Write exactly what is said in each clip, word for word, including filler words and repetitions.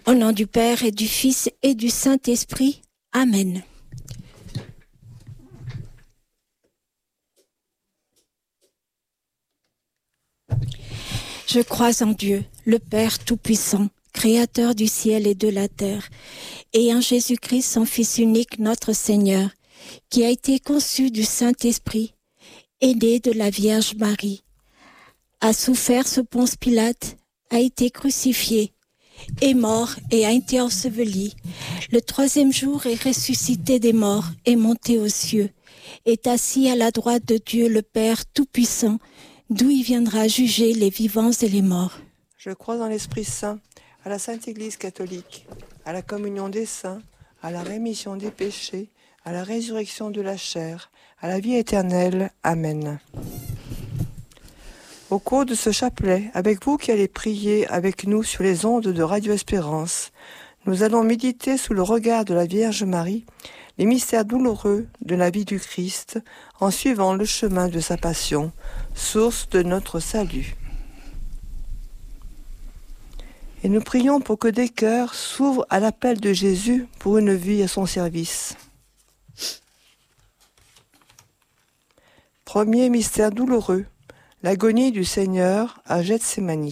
Au nom du Père et du Fils et du Saint-Esprit. Amen. Je crois en Dieu, le Père Tout-Puissant, Créateur du ciel et de la terre, et en Jésus-Christ, son Fils unique, notre Seigneur, qui a été conçu du Saint-Esprit, est né de la Vierge Marie, a souffert sous Ponce Pilate, a été crucifié, est mort et a été enseveli. Le troisième jour est ressuscité des morts, est monté aux cieux, est assis à la droite de Dieu le Père Tout-Puissant, d'où il viendra juger les vivants et les morts. Je crois en l'Esprit Saint, à la Sainte Église catholique, à la communion des saints, à la rémission des péchés, à la résurrection de la chair, à la vie éternelle. Amen. Au cours de ce chapelet, avec vous qui allez prier avec nous sur les ondes de Radio Espérance, nous allons méditer sous le regard de la Vierge Marie les mystères douloureux de la vie du Christ en suivant le chemin de sa passion, source de notre salut. Et nous prions pour que des cœurs s'ouvrent à l'appel de Jésus pour une vie à son service. Premier mystère douloureux, l'agonie du Seigneur à Gethsémani.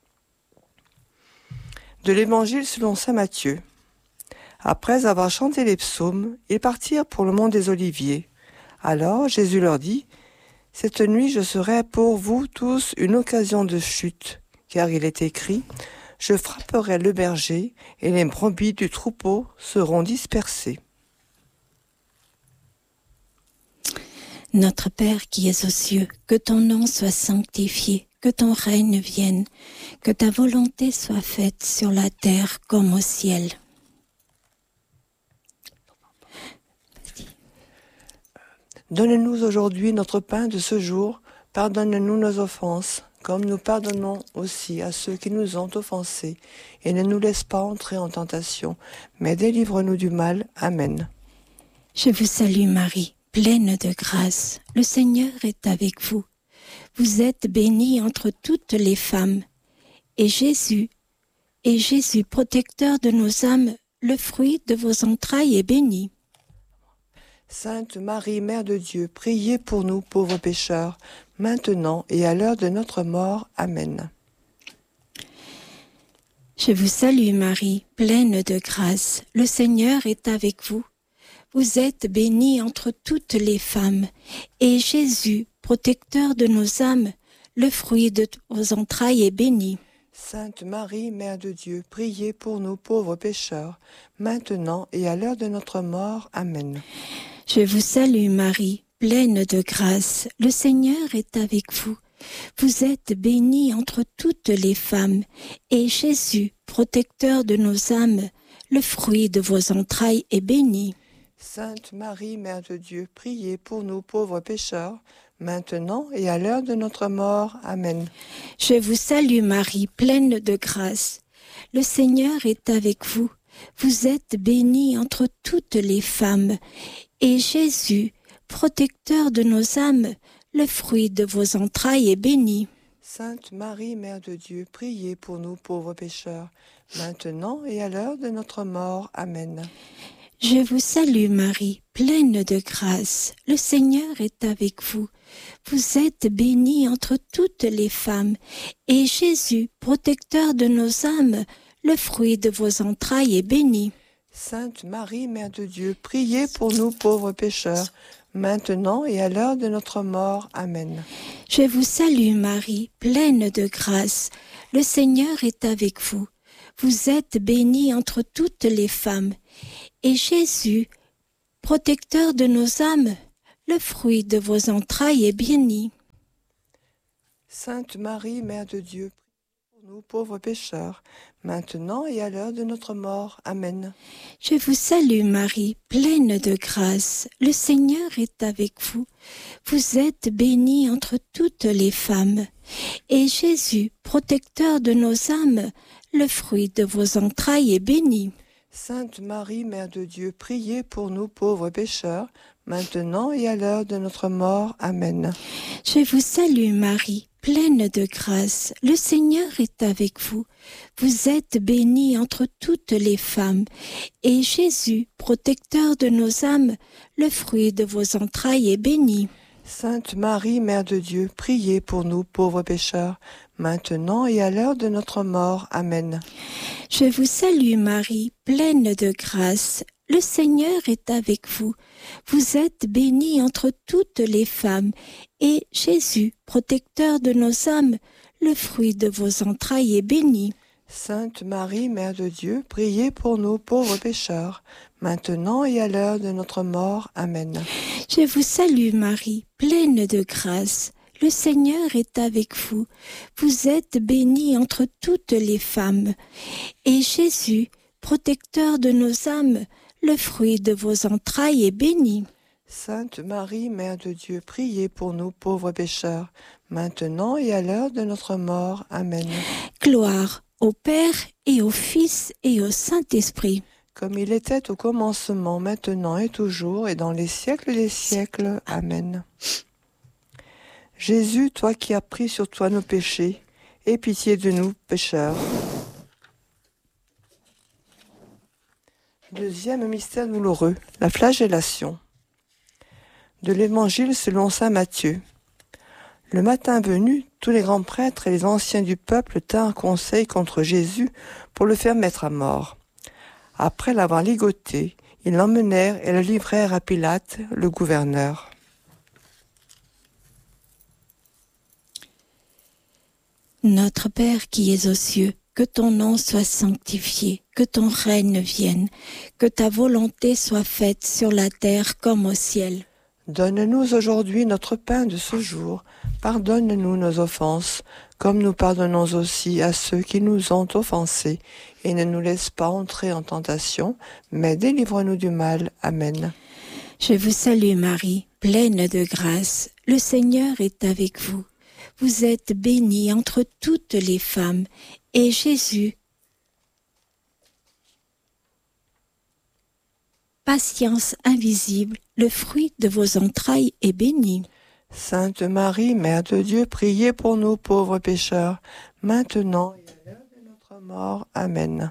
De l'Évangile selon saint Matthieu. Après avoir chanté les psaumes, ils partirent pour le mont des Oliviers. Alors Jésus leur dit, « Cette nuit je serai pour vous tous une occasion de chute, car il est écrit, « Je frapperai le berger, et les brebis du troupeau seront dispersées. » Notre Père qui es aux cieux, que ton nom soit sanctifié, que ton règne vienne, que ta volonté soit faite sur la terre comme au ciel. Donne-nous aujourd'hui notre pain de ce jour, pardonne-nous nos offenses, comme nous pardonnons aussi à ceux qui nous ont offensés, et ne nous laisse pas entrer en tentation, mais délivre-nous du mal. Amen. Je vous salue Marie, pleine de grâce, le Seigneur est avec vous. Vous êtes bénie entre toutes les femmes, et Jésus, et Jésus, protecteur de nos âmes, le fruit de vos entrailles est béni. Sainte Marie, Mère de Dieu, priez pour nous pauvres pécheurs, maintenant et à l'heure de notre mort. Amen. Je vous salue Marie, pleine de grâce, le Seigneur est avec vous. Vous êtes bénie entre toutes les femmes, et Jésus, protecteur de nos âmes, le fruit de vos entrailles est béni. Sainte Marie, Mère de Dieu, priez pour nous pauvres pécheurs, maintenant et à l'heure de notre mort. Amen. Je vous salue Marie, pleine de grâce, le Seigneur est avec vous. Vous êtes bénie entre toutes les femmes, et Jésus, protecteur de nos âmes, le fruit de vos entrailles est béni. Sainte Marie, Mère de Dieu, priez pour nous pauvres pécheurs, maintenant et à l'heure de notre mort. Amen. Je vous salue Marie, pleine de grâce, le Seigneur est avec vous. Vous êtes bénie entre toutes les femmes, et Jésus, protecteur de nos âmes, le fruit de vos entrailles est béni. Sainte Marie, Mère de Dieu, priez pour nous pauvres pécheurs, maintenant et à l'heure de notre mort. Amen. Je vous salue Marie, pleine de grâce, le Seigneur est avec vous. Vous êtes bénie entre toutes les femmes, et Jésus, protecteur de nos âmes, le fruit de vos entrailles est béni. Sainte Marie, Mère de Dieu, priez pour nous pauvres pécheurs, maintenant et à l'heure de notre mort. Amen. Je vous salue Marie, pleine de grâce, le Seigneur est avec vous. Vous êtes bénie entre toutes les femmes, et Jésus, protecteur de nos âmes, le fruit de vos entrailles est béni. Sainte Marie, Mère de Dieu, priez pour nous pauvres pécheurs, maintenant et à l'heure de notre mort. Amen. Je vous salue Marie, pleine de grâce, le Seigneur est avec vous. Vous êtes bénie entre toutes les femmes, et Jésus, protecteur de nos âmes, le fruit de vos entrailles est béni. Sainte Marie, Mère de Dieu, priez pour nous pauvres pécheurs, maintenant et à l'heure de notre mort. Amen. Je vous salue Marie, pleine de grâce, le Seigneur est avec vous. Vous êtes bénie entre toutes les femmes, et Jésus, protecteur de nos âmes, le fruit de vos entrailles est béni. Sainte Marie, Mère de Dieu, priez pour nous pauvres pécheurs, maintenant et à l'heure de notre mort. Amen. Je vous salue Marie, pleine de grâce, le Seigneur est avec vous. Vous êtes bénie entre toutes les femmes, et Jésus, protecteur de nos âmes, le fruit de vos entrailles est béni. Sainte Marie, Mère de Dieu, priez pour nous pauvres pécheurs, maintenant et à l'heure de notre mort. Amen. Je vous salue Marie, pleine de grâce, le Seigneur est avec vous. Vous êtes bénie entre toutes les femmes, et Jésus, protecteur de nos âmes, le fruit de vos entrailles est béni. Sainte Marie, Mère de Dieu, priez pour nous pauvres pécheurs, maintenant et à l'heure de notre mort. Amen. Gloire au Père et au Fils et au Saint-Esprit. Comme il était au commencement, maintenant et toujours, et dans les siècles des siècles. Amen. Jésus, toi qui as pris sur toi nos péchés, aie pitié de nous, pécheurs. Deuxième mystère douloureux, la flagellation. De l'Évangile selon saint Matthieu. Le matin venu, tous les grands prêtres et les anciens du peuple tinrent conseil contre Jésus pour le faire mettre à mort. Après l'avoir ligoté, ils l'emmenèrent et le livrèrent à Pilate, le gouverneur. Notre Père qui es aux cieux, que ton nom soit sanctifié, que ton règne vienne, que ta volonté soit faite sur la terre comme au ciel. Donne-nous aujourd'hui notre pain de ce jour. Pardonne-nous nos offenses, comme nous pardonnons aussi à ceux qui nous ont offensés. Et ne nous laisse pas entrer en tentation, mais délivre-nous du mal. Amen. Je vous salue Marie, pleine de grâce. Le Seigneur est avec vous. Vous êtes bénie entre toutes les femmes, et Jésus, patience invisible, le fruit de vos entrailles est béni. Sainte Marie, Mère de Dieu, priez pour nous pauvres pécheurs, maintenant et à l'heure de notre mort. Amen.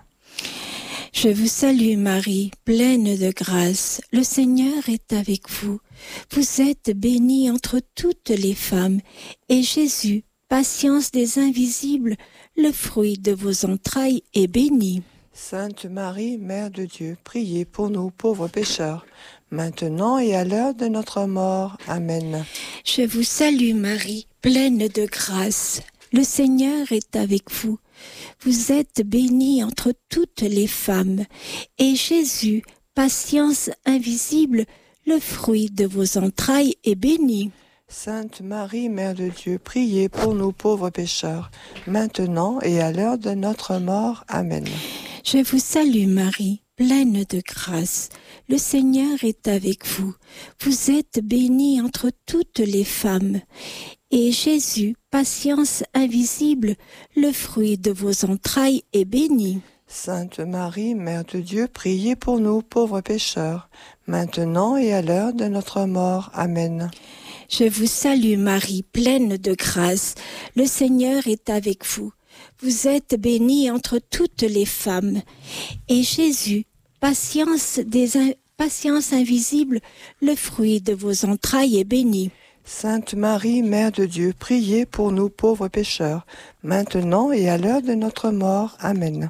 Je vous salue Marie, pleine de grâce, le Seigneur est avec vous. Vous êtes bénie entre toutes les femmes, et Jésus, patience des invisibles, le fruit de vos entrailles est béni. Sainte Marie, Mère de Dieu, priez pour nous pauvres pécheurs, maintenant et à l'heure de notre mort. Amen. Je vous salue Marie, pleine de grâce, le Seigneur est avec vous. Vous êtes bénie entre toutes les femmes, et Jésus, patience invisible, le fruit de vos entrailles est béni. Sainte Marie, Mère de Dieu, priez pour nous pauvres pécheurs, maintenant et à l'heure de notre mort. Amen. Je vous salue Marie, pleine de grâce, le Seigneur est avec vous. Vous êtes bénie entre toutes les femmes, et Jésus, patience invisible, le fruit de vos entrailles est béni. Sainte Marie, Mère de Dieu, priez pour nous pauvres pécheurs, maintenant et à l'heure de notre mort. Amen. Je vous salue Marie, pleine de grâce, le Seigneur est avec vous. Vous êtes bénie entre toutes les femmes, et Jésus, patience des in... patience invisible, le fruit de vos entrailles est béni. Sainte Marie, Mère de Dieu, priez pour nous pauvres pécheurs, maintenant et à l'heure de notre mort. Amen.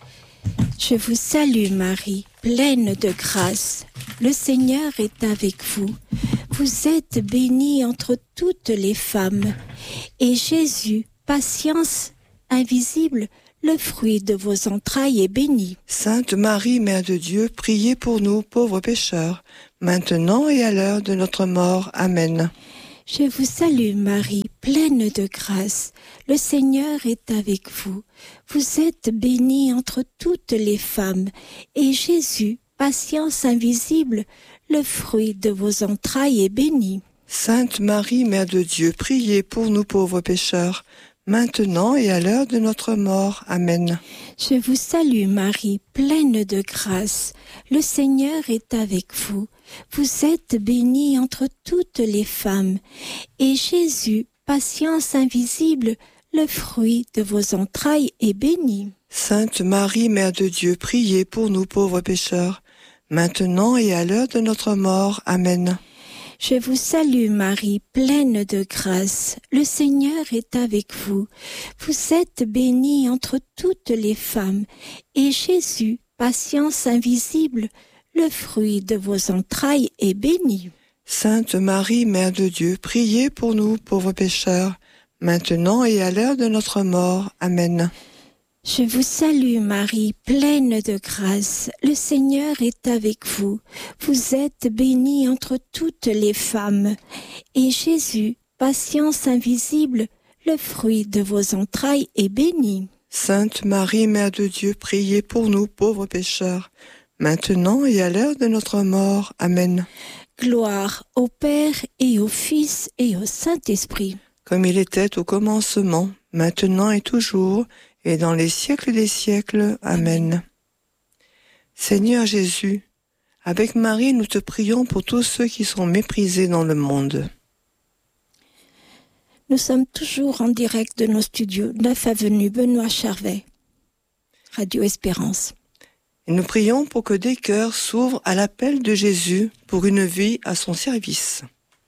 Je vous salue Marie, pleine de grâce, le Seigneur est avec vous. Vous êtes bénie entre toutes les femmes, et Jésus, patience invisible, le fruit de vos entrailles est béni. Sainte Marie, Mère de Dieu, priez pour nous pauvres pécheurs, maintenant et à l'heure de notre mort. Amen. Je vous salue Marie, pleine de grâce, le Seigneur est avec vous. Vous êtes bénie entre toutes les femmes, et Jésus, patience invisible, le fruit de vos entrailles est béni. Sainte Marie, Mère de Dieu, priez pour nous pauvres pécheurs, maintenant et à l'heure de notre mort. Amen. Je vous salue Marie, pleine de grâce. Le Seigneur est avec vous. Vous êtes bénie entre toutes les femmes. Et Jésus, patience invisible, le fruit de vos entrailles est béni. Sainte Marie, Mère de Dieu, priez pour nous pauvres pécheurs, maintenant et à l'heure de notre mort. Amen. Je vous salue Marie, pleine de grâce. Le Seigneur est avec vous. Vous êtes bénie entre toutes les femmes. Et Jésus, patience invisible, le fruit de vos entrailles est béni. Sainte Marie, Mère de Dieu, priez pour nous pauvres pécheurs, maintenant et à l'heure de notre mort. Amen. Je vous salue Marie, pleine de grâce. Le Seigneur est avec vous. Vous êtes bénie entre toutes les femmes. Et Jésus, patience invisible, le fruit de vos entrailles est béni. Sainte Marie, Mère de Dieu, priez pour nous pauvres pécheurs, maintenant et à l'heure de notre mort. Amen. Gloire au Père et au Fils et au Saint-Esprit. Comme il était au commencement, maintenant et toujours, et dans les siècles des siècles. Amen. Amen. Seigneur Jésus, avec Marie, nous te prions pour tous ceux qui sont méprisés dans le monde. Nous sommes toujours en direct de nos studios, neuf avenue Benoît Charvet, Radio Espérance. Et nous prions pour que des cœurs s'ouvrent à l'appel de Jésus pour une vie à son service.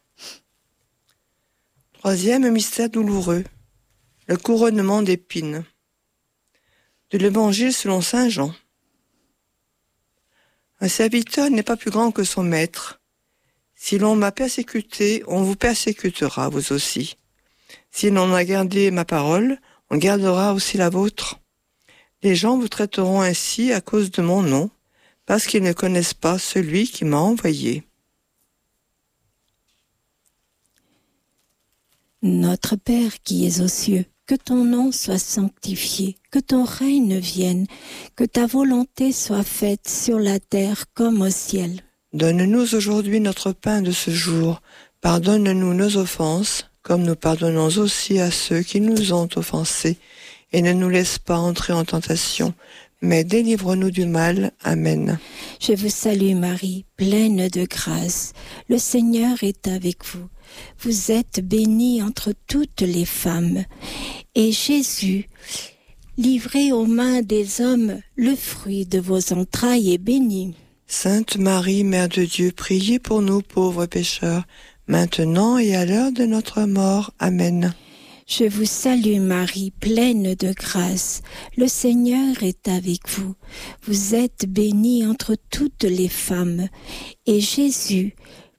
Troisième mystère douloureux, le couronnement d'épines. De l'Évangile selon saint Jean. Un serviteur n'est pas plus grand que son maître. Si l'on m'a persécuté, on vous persécutera, vous aussi. Si l'on a gardé ma parole, on gardera aussi la vôtre. Les gens vous traiteront ainsi à cause de mon nom, parce qu'ils ne connaissent pas celui qui m'a envoyé. Notre Père qui es aux cieux, que ton nom soit sanctifié, que ton règne vienne, que ta volonté soit faite sur la terre comme au ciel. Donne-nous aujourd'hui notre pain de ce jour. Pardonne-nous nos offenses, comme nous pardonnons aussi à ceux qui nous ont offensés. Et ne nous laisse pas entrer en tentation, mais délivre-nous du mal. Amen. Je vous salue Marie, pleine de grâce. Le Seigneur est avec vous. Vous êtes bénie entre toutes les femmes. Et Jésus, livré aux mains des hommes, le fruit de vos entrailles est béni. Sainte Marie, Mère de Dieu, priez pour nous pauvres pécheurs, maintenant et à l'heure de notre mort. Amen. Je vous salue Marie, pleine de grâce. Le Seigneur est avec vous. Vous êtes bénie entre toutes les femmes. Et Jésus,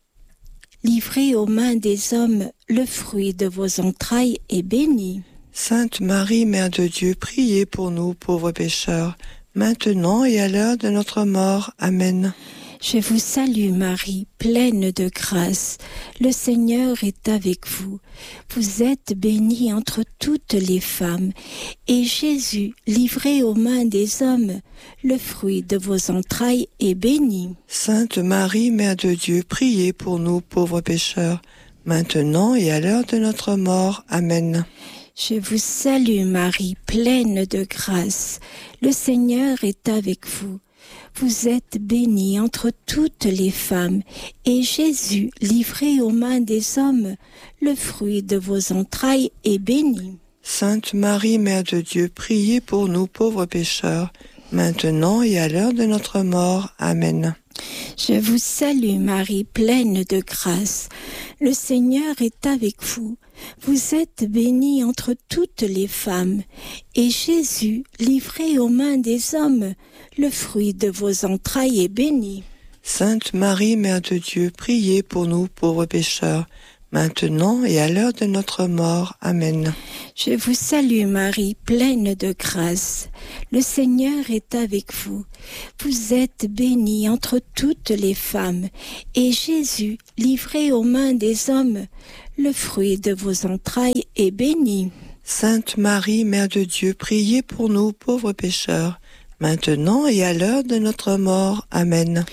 livré aux mains des hommes, le fruit de vos entrailles est béni. Sainte Marie, Mère de Dieu, priez pour nous pauvres pécheurs, maintenant et à l'heure de notre mort. Amen. Je vous salue Marie, pleine de grâce. Le Seigneur est avec vous. Vous êtes bénie entre toutes les femmes. Et Jésus, livré aux mains des hommes, le fruit de vos entrailles est béni. Sainte Marie, Mère de Dieu, priez pour nous pauvres pécheurs, maintenant et à l'heure de notre mort. Amen. Je vous salue Marie, pleine de grâce. Le Seigneur est avec vous. Vous êtes bénie entre toutes les femmes, et Jésus, livré aux mains des hommes, le fruit de vos entrailles est béni. Sainte Marie, Mère de Dieu, priez pour nous pauvres pécheurs, maintenant et à l'heure de notre mort. Amen. Je vous salue Marie, pleine de grâce. Le Seigneur est avec vous. Vous êtes bénie entre toutes les femmes, et Jésus, livré aux mains des hommes, le fruit de vos entrailles est béni. Sainte Marie, Mère de Dieu, priez pour nous pauvres pécheurs, maintenant et à l'heure de notre mort. Amen. Je vous salue Marie, pleine de grâce. Le Seigneur est avec vous. Vous êtes bénie entre toutes les femmes, et Jésus, livré aux mains des hommes, le fruit de vos entrailles est béni. Sainte Marie, Mère de Dieu, priez pour nous pauvres pécheurs, maintenant et à l'heure de notre mort. Amen.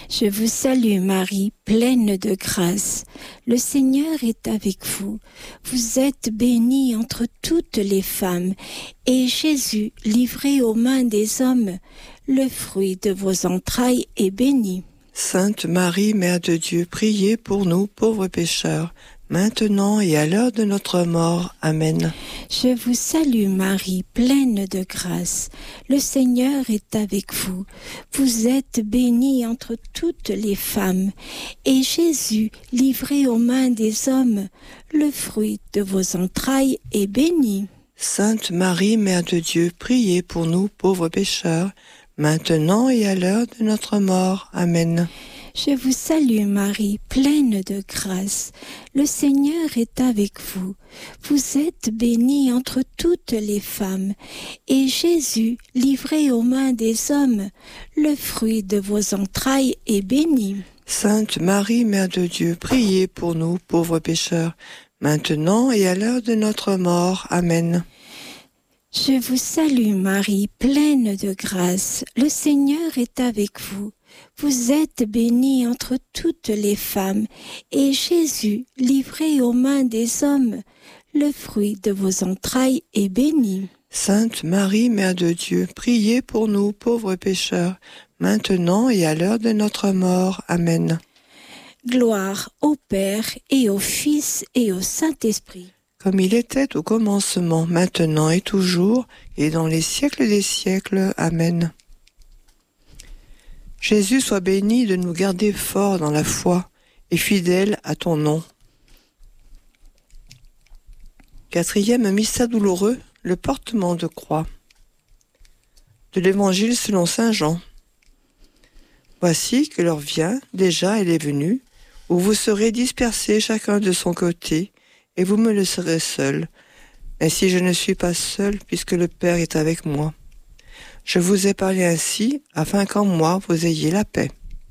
Je vous salue Marie, pleine de grâce. Le Seigneur est avec vous. Vous êtes bénie entre toutes les femmes, et Jésus, livré aux mains des hommes, le fruit de vos entrailles est béni. Sainte Marie, Mère de Dieu, priez pour nous pauvres pécheurs, maintenant et à l'heure de notre mort. Amen. Je vous salue Marie, pleine de grâce. Le Seigneur est avec vous. Vous êtes bénie entre toutes les femmes, et Jésus, livré aux mains des hommes, le fruit de vos entrailles est béni. Sainte Marie, Mère de Dieu, priez pour nous pauvres pécheurs, maintenant et à l'heure de notre mort. Amen. Je vous salue Marie, pleine de grâce. Le Seigneur est avec vous. Vous êtes bénie entre toutes les femmes, et Jésus, livré aux mains des hommes, le fruit de vos entrailles est béni. Sainte Marie, Mère de Dieu, priez pour nous pauvres pécheurs, maintenant et à l'heure de notre mort. Amen. Je vous salue Marie, pleine de grâce. Le Seigneur est avec vous. Vous êtes bénie entre toutes les femmes, et Jésus, livré aux mains des hommes, le fruit de vos entrailles est béni. Sainte Marie, Mère de Dieu, priez pour nous pauvres pécheurs, maintenant et à l'heure de notre mort. Amen. Gloire au Père et au Fils et au Saint-Esprit. Comme il était au commencement, maintenant et toujours, et dans les siècles des siècles. Amen. Jésus, sois béni de nous garder forts dans la foi et fidèles à ton nom. Quatrième mystère douloureux, le portement de croix. De l'Évangile selon saint Jean. Voici que l'heure vient, déjà elle est venue, où vous serez dispersés chacun de son côté, et vous me laisserez seul. Mais si je ne suis pas seul, puisque le Père est avec moi, je vous ai parlé ainsi, afin qu'en moi vous ayez la paix.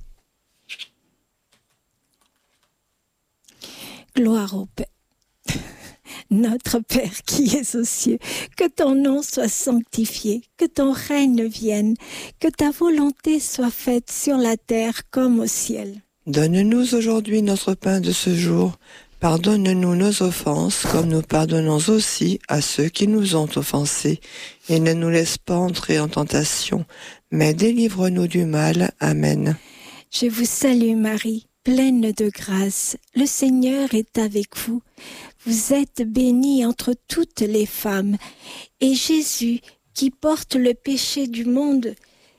Gloire au Père. Notre Père qui es aux cieux, que ton nom soit sanctifié, que ton règne vienne, que ta volonté soit faite sur la terre comme au ciel. Donne-nous aujourd'hui notre pain de ce jour. Pardonne-nous nos offenses, comme nous pardonnons aussi à ceux qui nous ont offensés. Et ne nous laisse pas entrer en tentation, mais délivre-nous du mal. Amen. Je vous salue Marie, pleine de grâce. Le Seigneur est avec vous. Vous êtes bénie entre toutes les femmes. Et Jésus, qui porte le péché du monde,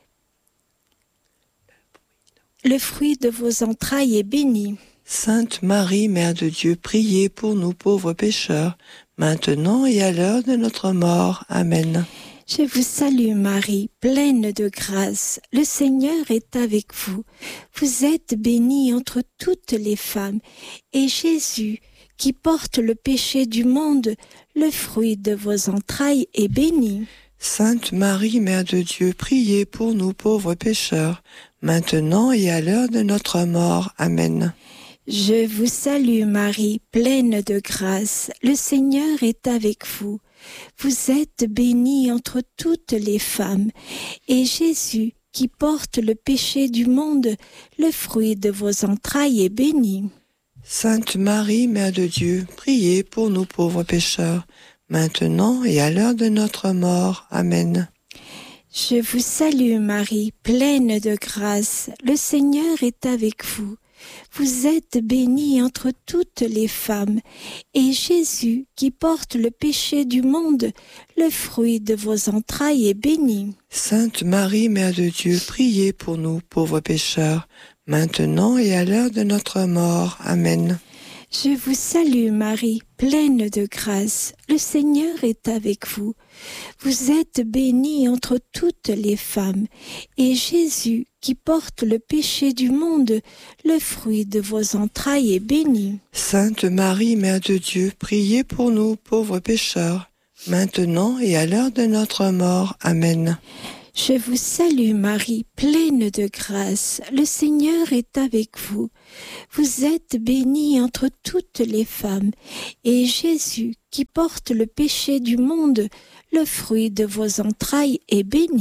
le fruit de vos entrailles est béni. Sainte Marie, Mère de Dieu, priez pour nous pauvres pécheurs, maintenant et à l'heure de notre mort. Amen. Je vous salue Marie, pleine de grâce. Le Seigneur est avec vous. Vous êtes bénie entre toutes les femmes. Et Jésus, qui porte le péché du monde, le fruit de vos entrailles est béni. Sainte Marie, Mère de Dieu, priez pour nous pauvres pécheurs, maintenant et à l'heure de notre mort. Amen. Je vous salue Marie, pleine de grâce. Le Seigneur est avec vous. Vous êtes bénie entre toutes les femmes. Et Jésus, qui porte le péché du monde, le fruit de vos entrailles est béni. Sainte Marie, Mère de Dieu, priez pour nous pauvres pécheurs, maintenant et à l'heure de notre mort. Amen. Je vous salue Marie, pleine de grâce. Le Seigneur est avec vous. Vous êtes bénie entre toutes les femmes, et Jésus, qui porte le péché du monde, le fruit de vos entrailles est béni. Sainte Marie, Mère de Dieu, priez pour nous pauvres pécheurs, maintenant et à l'heure de notre mort. Amen. Je vous salue Marie, pleine de grâce. Le Seigneur est avec vous. Vous êtes bénie entre toutes les femmes, et Jésus, qui porte le péché du monde, le fruit de vos entrailles est béni. Sainte Marie, Mère de Dieu, priez pour nous pauvres pécheurs, maintenant et à l'heure de notre mort. Amen. Je vous salue Marie, pleine de grâce. Le Seigneur est avec vous. Vous êtes bénie entre toutes les femmes, et Jésus, qui porte le péché du monde, le fruit de vos entrailles est béni.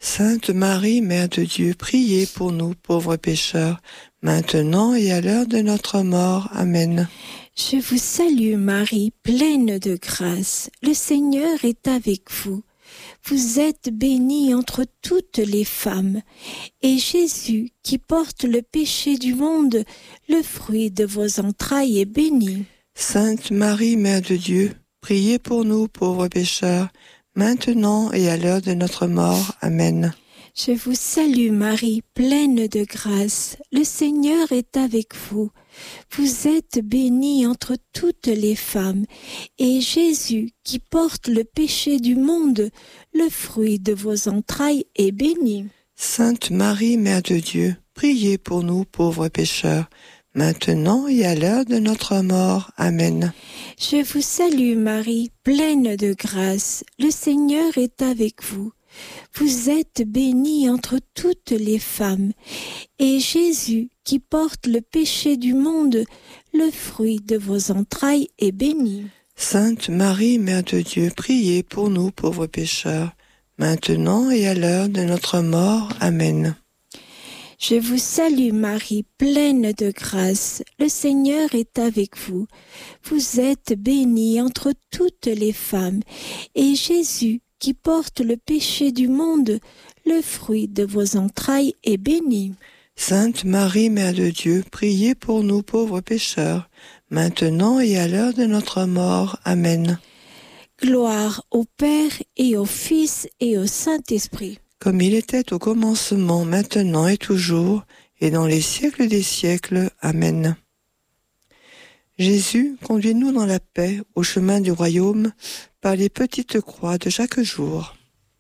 Sainte Marie, Mère de Dieu, priez pour nous pauvres pécheurs, maintenant et à l'heure de notre mort. Amen. Je vous salue Marie, pleine de grâce, le Seigneur est avec vous. Vous êtes bénie entre toutes les femmes, et Jésus, qui porte le péché du monde, le fruit de vos entrailles, est béni. Sainte Marie, Mère de Dieu, priez pour nous pauvres pécheurs, maintenant et à l'heure de notre mort. Amen. Je vous salue Marie, pleine de grâce, le Seigneur est avec vous. Vous êtes bénie entre toutes les femmes, et Jésus, qui porte le péché du monde, le fruit de vos entrailles, est béni. Sainte Marie, Mère de Dieu, priez pour nous pauvres pécheurs, maintenant et à l'heure de notre mort. Amen. Je vous salue Marie, pleine de grâce, le Seigneur est avec vous. Vous êtes bénie entre toutes les femmes, et Jésus, qui porte le péché du monde, le fruit de vos entrailles, est béni. Sainte Marie, Mère de Dieu, priez pour nous pauvres pécheurs, maintenant et à l'heure de notre mort. Amen. Je vous salue Marie, pleine de grâce, le Seigneur est avec vous. Vous êtes bénie entre toutes les femmes, et Jésus, qui porte le péché du monde, le fruit de vos entrailles, est béni. Sainte Marie, Mère de Dieu, priez pour nous pauvres pécheurs, maintenant et à l'heure de notre mort. Amen. Gloire au Père et au Fils et au Saint-Esprit. Comme il était au commencement, maintenant et toujours, et dans les siècles des siècles. Amen. Jésus, conduis-nous dans la paix au chemin du royaume par les petites croix de chaque jour.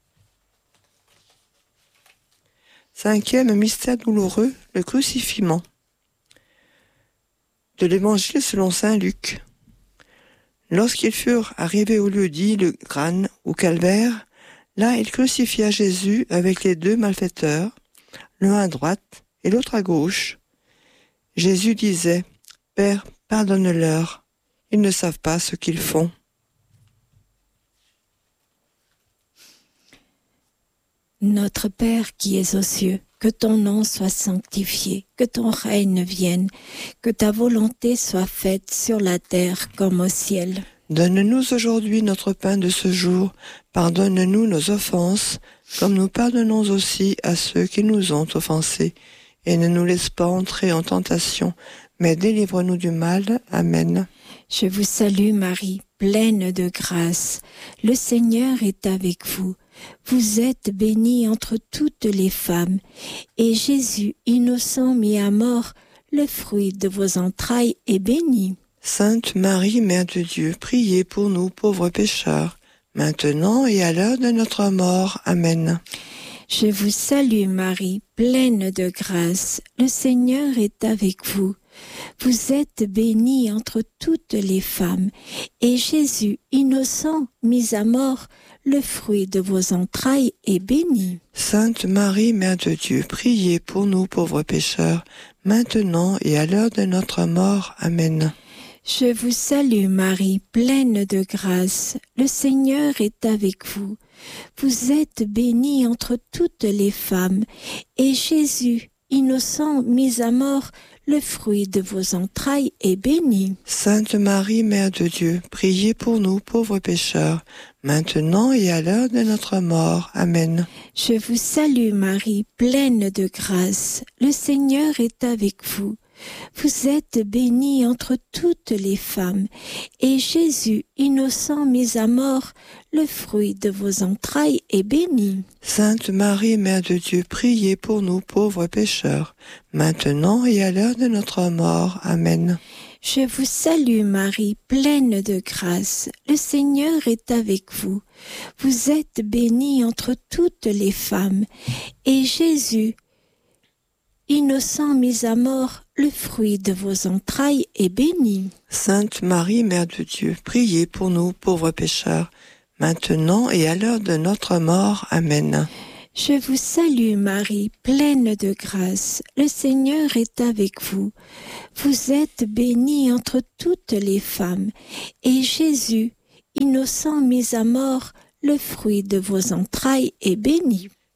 Cinquième mystère douloureux, le crucifixion. De l'Évangile selon saint Luc. Lorsqu'ils furent arrivés au lieu dit le Grane ou Calvaire, là il crucifia Jésus avec les deux malfaiteurs, l'un à droite et l'autre à gauche. Jésus disait, « Père, pardonne-leur, ils ne savent pas ce qu'ils font. » Notre Père qui es aux cieux, que ton nom soit sanctifié, que ton règne vienne, que ta volonté soit faite sur la terre comme au ciel. Donne-nous aujourd'hui notre pain de ce jour, pardonne-nous nos offenses, comme nous pardonnons aussi à ceux qui nous ont offensés, et ne nous laisse pas entrer en tentation, mais délivre-nous du mal. Amen. Je vous salue Marie, pleine de grâce, le Seigneur est avec vous. Vous êtes bénie entre toutes les femmes, et Jésus, innocent mis à mort, le fruit de vos entrailles, est béni. Sainte Marie, Mère de Dieu, priez pour nous pauvres pécheurs, maintenant et à l'heure de notre mort. Amen. Je vous salue Marie, pleine de grâce, le Seigneur est avec vous. Vous êtes bénie entre toutes les femmes, et Jésus, innocent, mis à mort, le fruit de vos entrailles, est béni. Sainte Marie, Mère de Dieu, priez pour nous pauvres pécheurs, maintenant et à l'heure de notre mort. Amen. Je vous salue Marie, pleine de grâce, le Seigneur est avec vous. Vous êtes bénie entre toutes les femmes, et Jésus, innocent, mis à mort, le fruit de vos entrailles, est béni. Sainte Marie, Mère de Dieu, priez pour nous pauvres pécheurs, maintenant et à l'heure de notre mort. Amen. Je vous salue Marie, pleine de grâce, le Seigneur est avec vous. Vous êtes bénie entre toutes les femmes, et Jésus, innocent, mis à mort, le fruit de vos entrailles, est béni. Sainte Marie, Mère de Dieu, priez pour nous pauvres pécheurs, maintenant et à l'heure de notre mort. Amen. Je vous salue Marie, pleine de grâce, le Seigneur est avec vous. Vous êtes bénie entre toutes les femmes, et Jésus, innocent, mis à mort, le fruit de vos entrailles, est béni. Sainte Marie, Mère de Dieu, priez pour nous pauvres pécheurs, maintenant et à l'heure de notre mort. Amen. Je vous salue Marie, pleine de grâce, le Seigneur est avec vous. Vous êtes bénie entre toutes les femmes, et Jésus, innocent, mis à mort, le fruit de vos entrailles, est béni.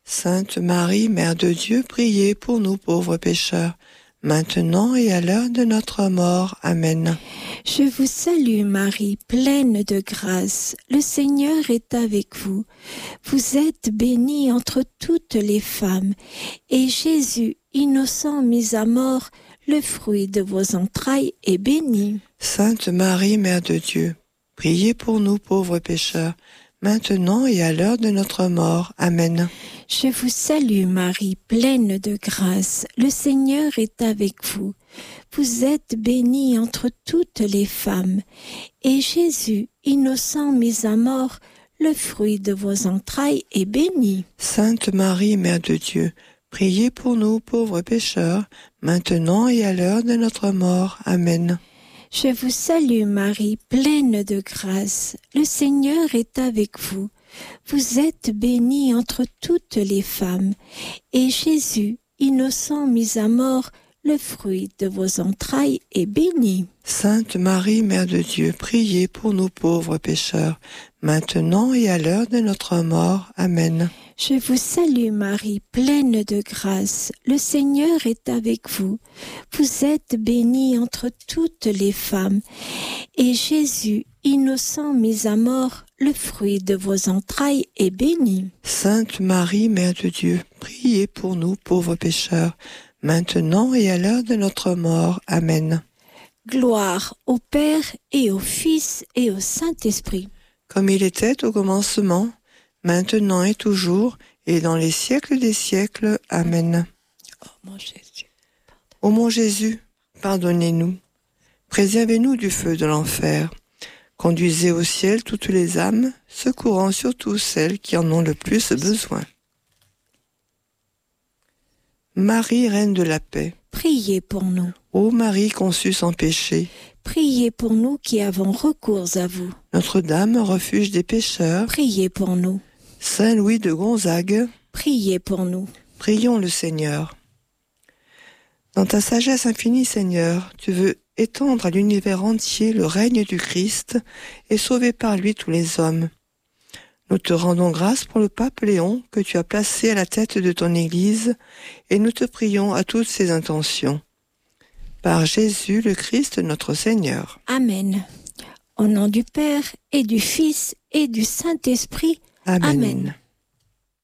Sainte Marie, Mère de Dieu, priez pour nous pauvres pécheurs, maintenant et à l'heure de notre mort. Amen. Je vous salue Marie, pleine de grâce, le Seigneur est avec vous. Vous êtes bénie entre toutes les femmes, et Jésus, innocent mis à mort, le fruit de vos entrailles est béni. Sainte Marie, Mère de Dieu, priez pour nous pauvres pécheurs, maintenant et à l'heure de notre mort. Amen. Je vous salue Marie, pleine de grâce, le Seigneur est avec vous. Vous êtes bénie entre toutes les femmes, et Jésus, innocent mis à mort, le fruit de vos entrailles est béni. Sainte Marie, Mère de Dieu, priez pour nous pauvres pécheurs, maintenant et à l'heure de notre mort. Amen. Je vous salue Marie, pleine de grâce, le Seigneur est avec vous. Vous êtes bénie entre toutes les femmes, et Jésus, innocent mis à mort, le fruit de vos entrailles est béni. Sainte Marie, Mère de Dieu, priez pour nous pauvres pécheurs, maintenant et à l'heure de notre mort. Amen. Je vous salue Marie, pleine de grâce, le Seigneur est avec vous. Vous êtes bénie entre toutes les femmes, et Jésus, innocent mis à mort, le fruit de vos entrailles est béni. Sainte Marie, Mère de Dieu, priez pour nous pauvres pécheurs, maintenant et à l'heure de notre mort. Amen. Gloire au Père et au Fils et au Saint-Esprit. Comme il était au commencement, maintenant et toujours, et dans les siècles des siècles. Amen. Oh mon Jésus. Ô mon Jésus, pardonnez-nous. Préservez-nous du feu de l'enfer. Conduisez au ciel toutes les âmes, secourant surtout celles qui en ont le plus besoin. Marie, Reine de la paix. Priez pour nous. Ô Marie conçue sans péché. Priez pour nous qui avons recours à vous. Notre-Dame, refuge des pécheurs. Priez pour nous. Saint Louis de Gonzague. Priez pour nous. Prions le Seigneur. Dans ta sagesse infinie, Seigneur, tu veux étendre à l'univers entier le règne du Christ et sauver par lui tous les hommes. Nous te rendons grâce pour le pape Léon que tu as placé à la tête de ton Église et nous te prions à toutes ses intentions. Par Jésus le Christ notre Seigneur. Amen. Au nom du Père et du Fils et du Saint-Esprit. Amen. Amen.